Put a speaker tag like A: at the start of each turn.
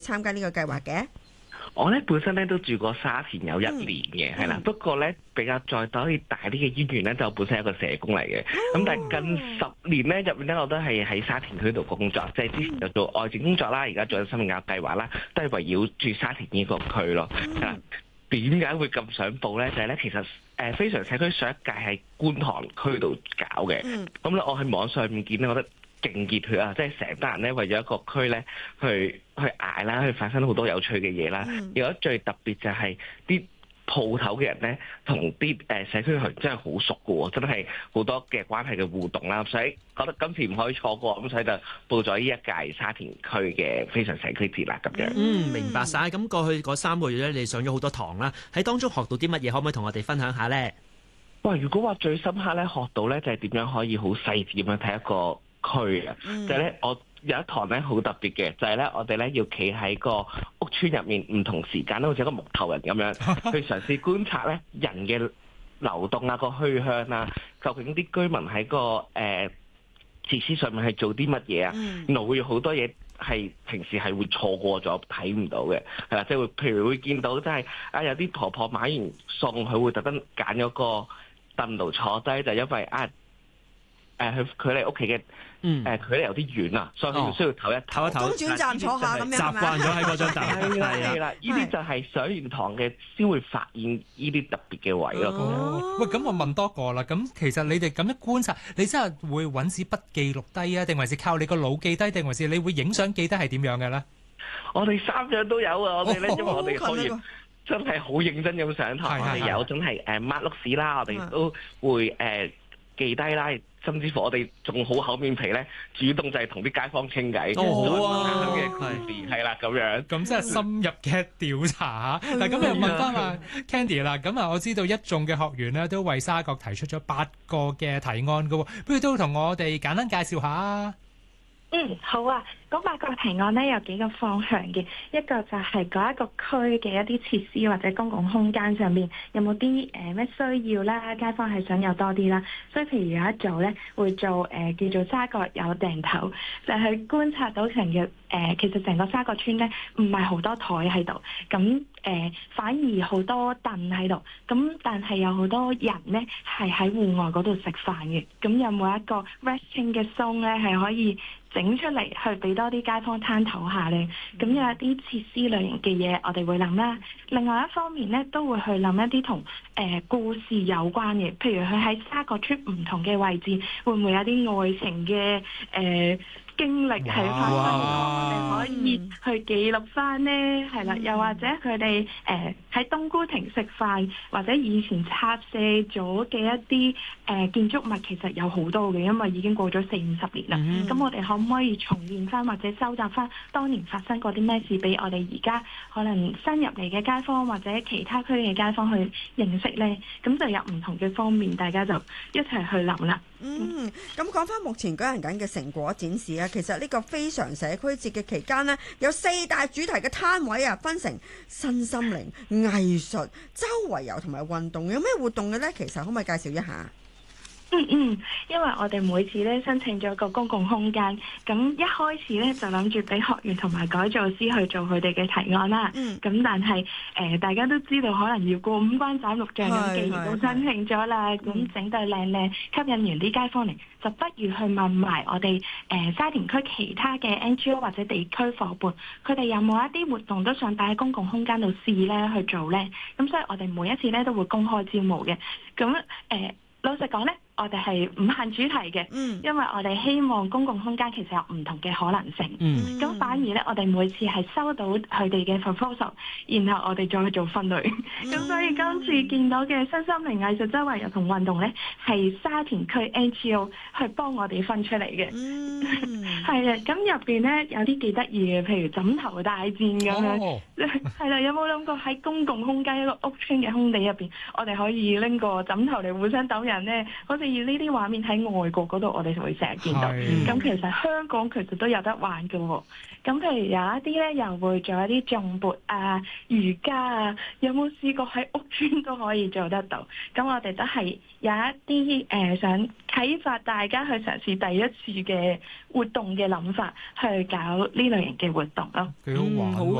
A: 參加呢個計劃嘅？
B: 我咧本身咧都住過沙田有1年嘅，係啦。不過咧比較再可以大啲嘅醫院咧，就本身係一個社工嚟嘅。咁但係近10年咧入面咧，我都係喺沙田區度工作，即係之前就做外展工作啦，而家做緊生命教育計劃啦，都係圍繞住沙田呢個區咯。係啦，點解會咁想報咧？就係咧，其實非常社區上一屆係觀塘區度搞嘅。咁咧，我喺網上面見咧，我覺得勁熱血啊！即係成班人咧為咗一個區咧去捱啦，去發生好多有趣嘅嘢啦。而家最特別就係啲鋪頭嘅人咧，同啲社區人真係好熟㗎喎，真係好多嘅關係嘅互動啦。所以覺得今次唔可以錯過，咁所以就報咗呢一屆沙田區嘅非常社區節啦咁樣。
C: 明白晒。咁過去嗰3個月咧，你上咗好多堂啦，喺當中學到啲乜嘢？可唔可以同我哋分享下咧？
B: 哇！如果話最深刻咧，學到咧就係點樣可以好細緻咁樣睇一個區啊！就係咧，我有一堂咧好特別嘅，就係咧我哋咧要企喺個屋村入面唔同時間咧，好似一個木頭人咁樣去嘗試觀察咧人嘅流動啊、個去向啊，究竟啲居民喺個設施上面係做啲乜嘢啊？原來會有好多嘢係平時係會錯過咗睇唔到嘅，係啦，即係會譬如會見到即係有啲婆婆買完餸，佢會特登揀咗個凳度坐低，就因為佢距離屋企嘅距離有啲遠啊，所以佢需要唞一唞。
A: 中轉站坐下咁樣，
C: 習慣咗喺嗰張凳。
B: 係啦，呢啲就係上完堂嘅先會發現呢啲特別嘅位咯。
D: 喂，咁我問多個啦。咁其實你哋咁樣觀察，你真係會揾紙筆記錄低啊，定還是靠你個腦記低，定還是你會影相記低係點樣嘅咧？
B: 我哋3樣都有啊！我哋咧，因為我哋學員真係好認真咁上堂，我哋有真係抹碌屎啦，我哋都會記低啦。甚至乎我哋仲好厚面皮咧，主動就係同啲街坊傾偈，
D: 好啊
B: 嘅故事係啦咁樣。
D: 咁真係深入嘅調查嚇。嗱，咁又問翻阿 Candy 啦。咁我知道一眾嘅學員咧都為沙角提出咗8個嘅提案嘅喎，不如都同我哋簡單介紹下啊。
E: 好啊。嗰8個提案咧有幾個方向嘅，一個就係嗰一個區嘅一啲設施或者公共空間上面有冇啲咩需要啦，街坊係想有多啲啦，所以譬如有一組咧會做叫做沙角有訂頭，就係去觀察到成日其實成個沙角村咧唔係好多台喺度，咁反而好多凳喺度，咁但係有好多人咧係喺戶外嗰度食飯嘅，咁有冇一個 resting 嘅 zone 咧係可以整出嚟去俾多啲街坊攤頭下咧？咁有一啲設施類型嘅嘢我哋會諗啦。另外一方面咧都會去諗一啲同故事有關嘅，譬如佢喺沙角村唔同嘅位置會唔會有啲愛情嘅經歷係發生，我哋可以去記錄翻呢，係啦，又或者佢哋喺冬菇亭食飯，或者以前拆卸咗嘅一啲建築物，其實有好多嘅，因為已經過咗40-50年啦。咁我哋可唔可以重現翻或者收集翻當年發生過啲咩事，俾我哋而家可能新入嚟嘅街坊或者其他區嘅街坊去認識呢？咁就有唔同嘅方面，大家就一齊去諗啦。
A: 咁講翻目前舉行緊嘅成果展示啊，其實呢個非常社區節嘅期間呢，有4大主題嘅攤位啊，分成身心靈、藝術、周圍遊同埋運動，有咩活動嘅呢？其實可唔可以介紹一下？
E: 因為我哋每次咧申請咗個公共空間，咁一開始咧就諗住俾學員同埋改造師去做佢哋嘅提案啦。咁但係大家都知道可能要過5關斬6將，咁既然都申請咗啦，咁整到靚靚，吸引完啲街坊嚟，就不如去問埋我哋沙田區其他嘅 NGO 或者地區夥伴，佢哋有冇一啲活動都想擺喺公共空間度試咧去做咧？咁所以我哋每一次咧都會公開招募嘅。咁老實講咧，我哋係唔限主題嘅，因為我哋希望公共空間其實有唔同嘅可能性。咁反而咧，我哋每次係收到佢哋嘅 proposal， 然後我哋再去做分類。咁所以今次見到嘅身心靈藝術周圍遊同運動咧，係沙田區 NGO 去幫我哋分出嚟嘅。係啊，咁入邊咧有啲幾得意嘅，譬如枕頭大戰咁樣。係啦，有冇諗過喺公共空間一個屋邨嘅空地入邊，我哋可以拎個枕頭嚟互相鬥人咧？好似譬如呢啲畫面喺外國嗰度，我哋就會成日見到。
D: 係
E: 咁其實香港其實都有得玩嘅喎。咁譬如有一啲咧，又會做一啲頌缽啊、瑜伽啊，有冇試過喺屋邨都可以做得到？咁我哋都係有一啲想啟發大家去嘗試第一次嘅活動嘅諗法，去搞呢類型嘅活動咯。
D: 幾好玩
A: 好